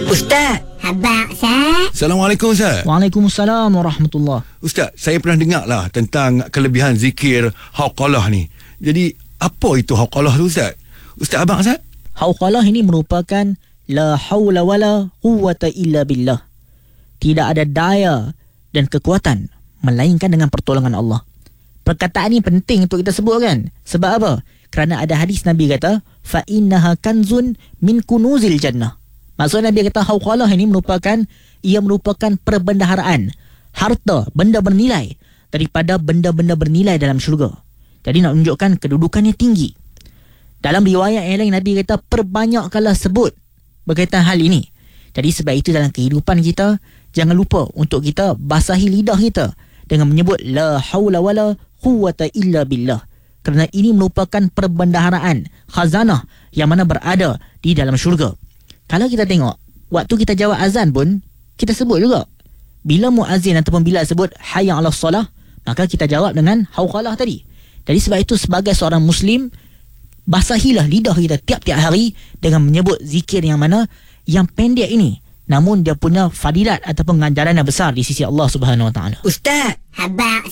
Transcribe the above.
Ustaz. Abang Ustaz. Assalamualaikum Ustaz. Waalaikumsalam warahmatullahi. Ustaz, saya pernah dengar lah tentang kelebihan zikir hauqalah ni. Jadi, apa itu hauqalah tu Ustaz? Ustaz abang Ustaz? Hauqalah ini merupakan la haula wala quwwata illa billah. Tidak ada daya dan kekuatan melainkan dengan pertolongan Allah. Perkataan ini penting untuk kita sebut kan? Sebab apa? Kerana ada hadis Nabi kata, fa innaha kanzun min kunuzil jannah. Maksud Nabi kata hauqalah ini merupakan perbendaharaan, harta, benda bernilai daripada benda-benda bernilai dalam syurga. Jadi nak menunjukkan kedudukannya tinggi. Dalam riwayat yang lain Nabi kata perbanyakkanlah sebut berkaitan hal ini. Jadi sebab itu dalam kehidupan kita jangan lupa untuk kita basahi lidah kita dengan menyebut la haula wala quwwata illa billah. Kerana ini merupakan perbendaharaan, khazanah yang mana berada di dalam syurga. Kalau kita tengok, waktu kita jawab azan pun, kita sebut juga. Bila muazzin ataupun bila sebut hayya 'alas solah, maka kita jawab dengan hauqalah tadi. Jadi sebab itu sebagai seorang Muslim, basahilah lidah kita tiap-tiap hari dengan menyebut zikir yang mana yang pendek ini. Namun dia punya fadilat ataupun ganjaran yang besar di sisi Allah Subhanahu Wa Taala. Ustaz. Abang